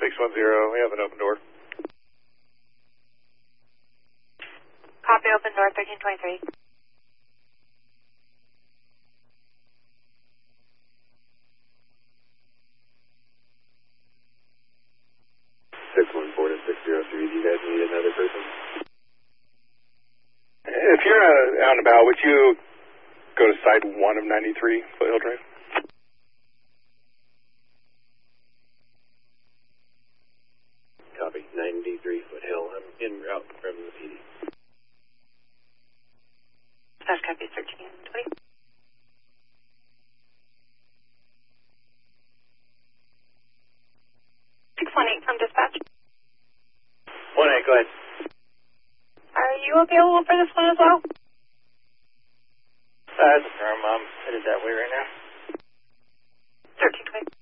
610, we have an open door. Copy, open door, 1323. Do you guys need another person? If you're out and about, would you go to site 1 of 93 Foothill Drive? Copy, 93 Foothill. I'm en route from the PD. Dispatch copy, 1320. 618 from dispatch. 1-8, go ahead. Are you available for this one as well? That's a firm. I'm headed that way right now. 1320.